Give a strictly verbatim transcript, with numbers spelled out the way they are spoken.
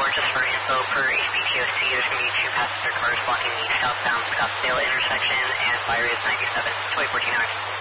four, just for info per H P T O C, there's going to be two passenger cars blocking the southbound Scottsdale intersection, and fire is ninety-seven, twenty fourteen hours.